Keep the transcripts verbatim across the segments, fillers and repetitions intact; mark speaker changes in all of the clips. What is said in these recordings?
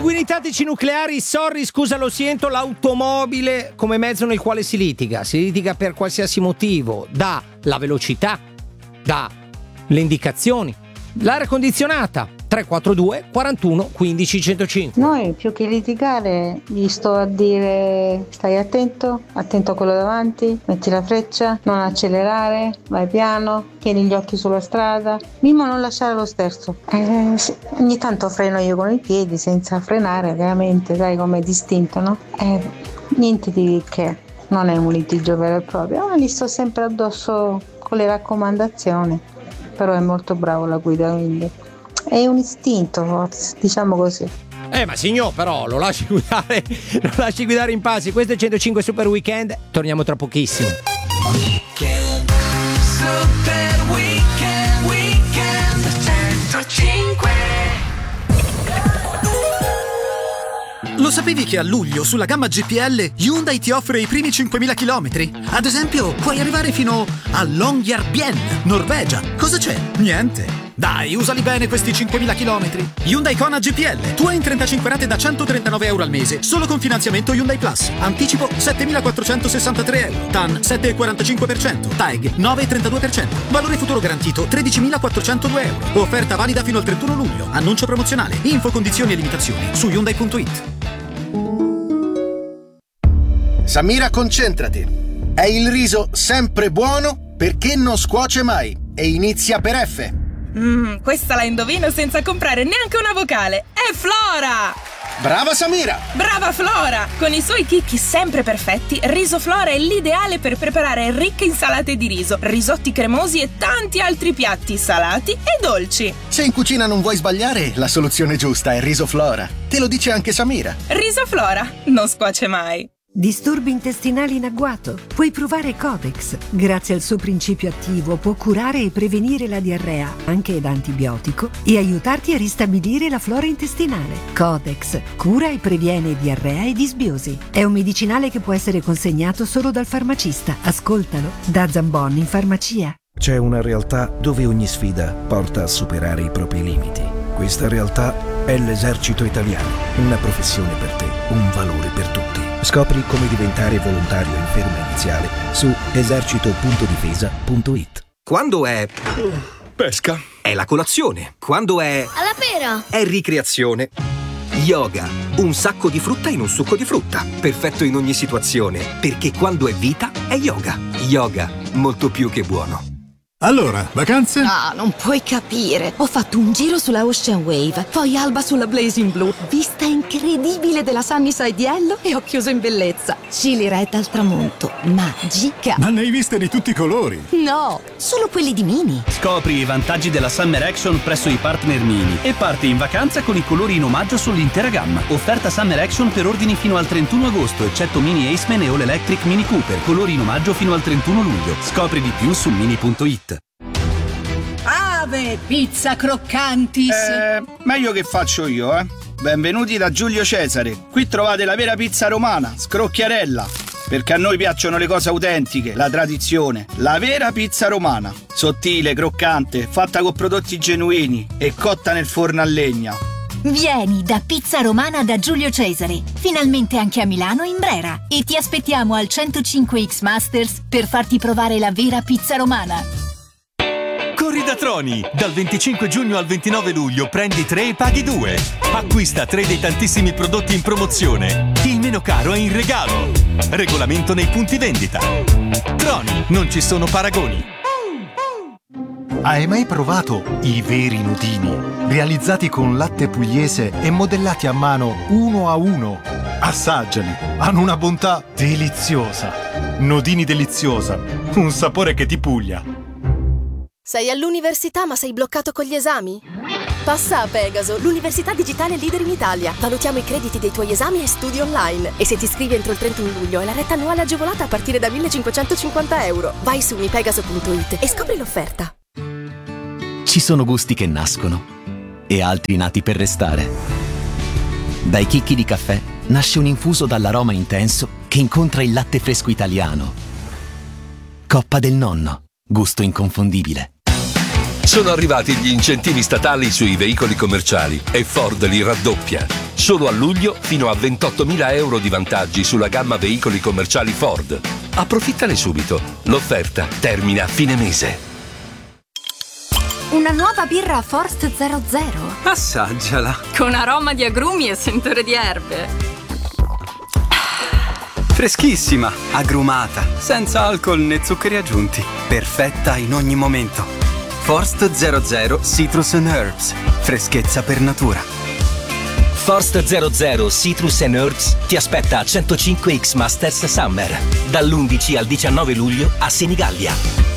Speaker 1: Inguinitatici nucleari, sorry, scusa, lo sento, l'automobile come mezzo nel quale si litiga. Si litiga per qualsiasi motivo, da la velocità, da le indicazioni, l'aria condizionata. tre quattro due quarantuno quindici centocinque.
Speaker 2: Noi più che litigare gli sto a dire: stai attento, attento a quello davanti, metti la freccia, non accelerare, vai piano, tieni gli occhi sulla strada, Mimmo non lasciare lo sterzo. Eh, sì, ogni tanto freno io con i piedi senza frenare, veramente, sai com'è distinto, no? Eh, niente di che, non è un litigio vero e proprio, ma gli sto sempre addosso con le raccomandazioni, però è molto bravo la guida, quindi è un istinto, forse, diciamo così.
Speaker 1: Eh ma signor, però lo lasci guidare, lo lasci guidare in passi. Questo è centocinque Super Weekend. Torniamo tra pochissimo.
Speaker 3: Weekend, Super Weekend, Weekend centocinque.
Speaker 4: Lo sapevi che a luglio sulla gamma G P L Hyundai ti offre i primi cinquemila chilometri? Ad esempio, puoi arrivare fino a Longyearbyen, Norvegia. Cosa c'è? Niente. Dai, usali bene questi cinquemila chilometri. Hyundai Kona G P L, tua in trentacinque rate da centotrentanove euro al mese, solo con finanziamento Hyundai Plus. Anticipo settemilaquattrocentosessantatré euro, T A N sette virgola quarantacinque per cento, T A E G nove virgola trentadue per cento. Valore futuro garantito tredicimilaquattrocentodue euro. Offerta valida fino al trentuno luglio. Annuncio promozionale. Info, condizioni e limitazioni su Hyundai punto it.
Speaker 5: Samira, concentrati. È il riso sempre buono perché non scuoce mai e inizia per F.
Speaker 6: Mmm, questa la indovino senza comprare neanche una vocale. È Flora!
Speaker 5: Brava Samira!
Speaker 6: Brava Flora! Con i suoi chicchi sempre perfetti, Riso Flora è l'ideale per preparare ricche insalate di riso, risotti cremosi e tanti altri piatti salati e dolci.
Speaker 5: Se in cucina non vuoi sbagliare, la soluzione giusta è Riso Flora. Te lo dice anche Samira.
Speaker 6: Riso Flora non scuoce mai.
Speaker 7: Disturbi intestinali in agguato? Puoi provare Codex. Grazie al suo principio attivo può curare e prevenire la diarrea, anche da antibiotico, e aiutarti a ristabilire la flora intestinale. Codex cura e previene diarrea e disbiosi. È un medicinale che può essere consegnato solo dal farmacista. Ascoltalo da Zambon in farmacia.
Speaker 8: C'è una realtà dove ogni sfida porta a superare i propri limiti. Questa realtà è l'Esercito Italiano. Una professione per te, un valore per tutti. Scopri come diventare volontario in ferma iniziale su esercito punto difesa punto it.
Speaker 9: Quando è pesca, è la colazione. Quando è
Speaker 10: alla pera,
Speaker 9: è ricreazione. Yoga, un sacco di frutta in un succo di frutta. Perfetto in ogni situazione, perché quando è vita è yoga. Yoga, molto più che buono.
Speaker 11: Allora, vacanze?
Speaker 10: No, non puoi capire. Ho fatto un giro sulla Ocean Wave, poi alba sulla Blazing Blue, vista incredibile della Sunnyside Yellow e ho chiuso in bellezza. Chili Red al tramonto, magica.
Speaker 11: Ma ne hai viste di tutti i colori?
Speaker 10: No, solo quelli di Mini.
Speaker 12: Scopri i vantaggi della Summer Action presso i partner Mini e parti in vacanza con i colori in omaggio sull'intera gamma. Offerta Summer Action per ordini fino al trentuno agosto, eccetto Mini Aceman e All Electric Mini Cooper. Colori in omaggio fino al trentuno luglio. Scopri di più su mini punto it.
Speaker 13: Ave pizza croccantis.
Speaker 14: Eh, meglio che faccio io, eh. Benvenuti da Giulio Cesare. Qui trovate la vera pizza romana, scrocchiarella. Perché a noi piacciono le cose autentiche, la tradizione. La vera pizza romana. Sottile, croccante, fatta con prodotti genuini e cotta nel forno a legna.
Speaker 15: Vieni da Pizza Romana da Giulio Cesare, finalmente anche a Milano e in Brera, e ti aspettiamo al centocinque X Masters per farti provare la vera pizza romana.
Speaker 16: Corri da Troni! Dal venticinque giugno al ventinove luglio prendi tre e paghi due. Acquista tre dei tantissimi prodotti in promozione. Il meno caro è in regalo. Regolamento nei punti vendita. Troni, non ci sono paragoni.
Speaker 17: Hai mai provato i veri nudini? Realizzati con latte pugliese e modellati a mano uno a uno. Assaggiali, hanno una bontà deliziosa. Nudini deliziosa, un sapore che ti puglia.
Speaker 18: Sei all'università ma sei bloccato con gli esami? Passa a Pegaso, l'università digitale leader in Italia. Valutiamo i crediti dei tuoi esami e studi online. E se ti iscrivi entro il trentuno luglio, è la retta annuale agevolata a partire da millecinquecentocinquanta euro. Vai su mipegaso punto it e scopri l'offerta.
Speaker 19: Ci sono gusti che nascono e altri nati per restare. Dai chicchi di caffè nasce un infuso dall'aroma intenso che incontra il latte fresco italiano. Coppa del nonno, gusto inconfondibile.
Speaker 20: Sono arrivati gli incentivi statali sui veicoli commerciali e Ford li raddoppia. Solo a luglio fino a ventottomila euro di vantaggi sulla gamma veicoli commerciali Ford. Approfittane subito. L'offerta termina a fine mese.
Speaker 21: Una nuova birra Forst zero zero.
Speaker 22: Assaggiala.
Speaker 21: Con aroma di agrumi e sentore di erbe.
Speaker 22: Freschissima, agrumata, senza alcol né zuccheri aggiunti. Perfetta in ogni momento. Forst zero zero Citrus and Herbs. Freschezza per natura.
Speaker 9: Forst zero zero Citrus and Herbs ti aspetta a centocinque X Masters Summer dall'undici al diciannove luglio a Senigallia.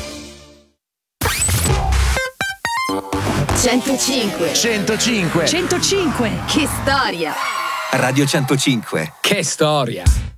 Speaker 10: centocinque.
Speaker 23: centocinque.
Speaker 10: centocinque. Che storia!
Speaker 23: Radio centocinque.
Speaker 24: Che storia!